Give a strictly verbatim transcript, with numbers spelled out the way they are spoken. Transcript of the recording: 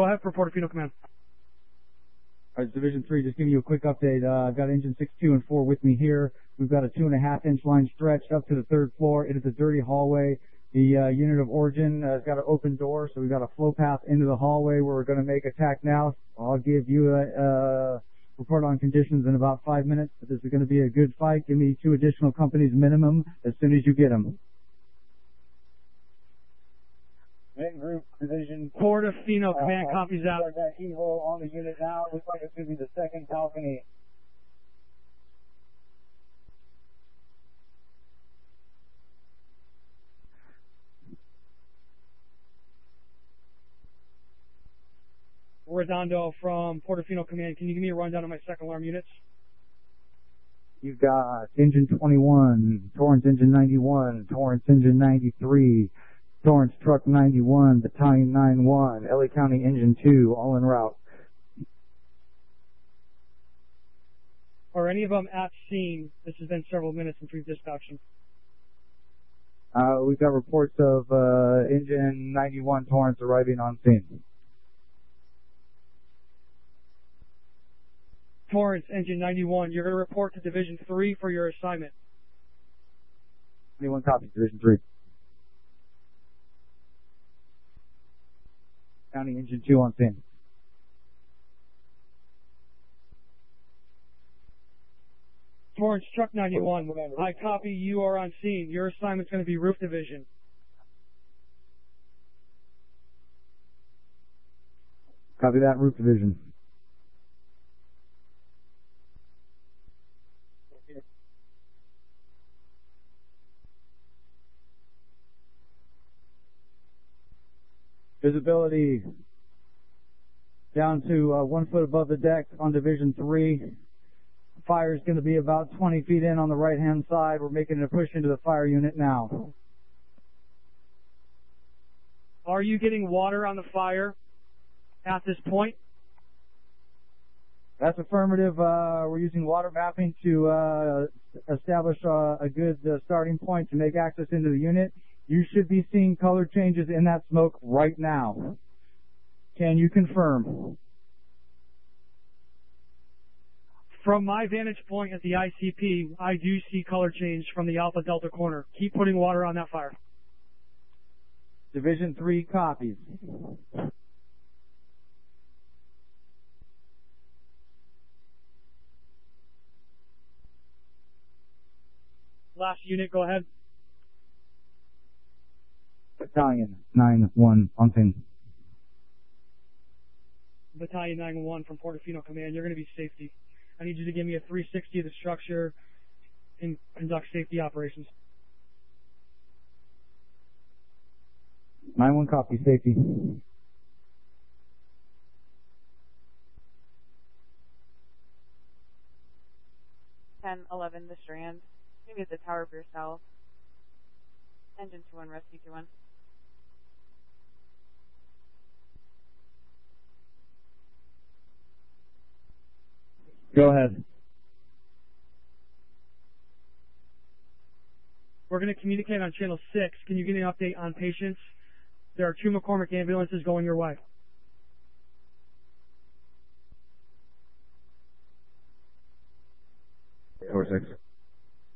Go ahead for Portofino Command. All right, Division three, just giving you a quick update. Uh, I've got engine six, two, and four with me here. We've got a two and a half inch line stretched up to the third floor. It is a dirty hallway. The uh, unit of origin uh, has got an open door, so we've got a flow path into the hallway where we're going to make attack now. I'll give you a, a report on conditions in about five minutes. This is going to be a good fight. Give me two additional companies minimum as soon as you get them. Main group division. Portofino Command uh, copies that. I've got Evo on the unit now. Looks like it's going to be the second balcony. Redondo from Portofino Command. Can you give me a rundown of my second alarm units? You've got engine twenty-one, Torrance engine ninety-one, Torrance engine ninety-three, Torrance truck ninety-one, battalion nine one, L A County engine two, all en route. Are any of them at scene? This has been several minutes since we've dispatched them. Uh, we've got reports of uh, engine ninety-one Torrance arriving on scene. Torrance engine ninety-one, you're going to report to Division three for your assignment. ninety-one copies, Division three. County engine two on scene. Torrance truck ninety-one, I copy, you are on scene. Your assignment's going to be roof division. Copy that, roof division. Visibility down to uh, one foot above the deck on Division three. Fire is going to be about twenty feet in on the right-hand side. We're making a push into the fire unit now. Are you getting water on the fire at this point? That's affirmative. Uh, we're using water mapping to uh, establish uh, a good uh, starting point to make access into the unit. You should be seeing color changes in that smoke right now. Can you confirm? From my vantage point at the I C P, I do see color change from the Alpha Delta corner. Keep putting water on that fire. Division three copies. Last unit, go ahead. Battalion nine one on scene. Battalion nine one from Portofino Command, you're going to be safety. I need you to give me a three sixty of the structure and conduct safety operations. nine one copy, safety. ten eleven, the Strand. Maybe at the tower for yourself. Engine two one, rescue two one. Go ahead. We're going to communicate on channel six. Can you give me an update on patients? There are two McCormick ambulances going your way. Four six.